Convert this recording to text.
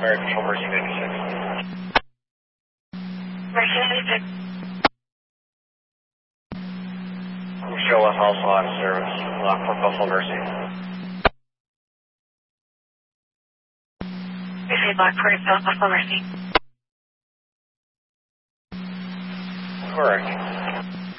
American Control Mercy 96. Mercy 96. Show us also out of service. For Buffalo Mercy. Mercy Block for Buffalo Mercy. Correct.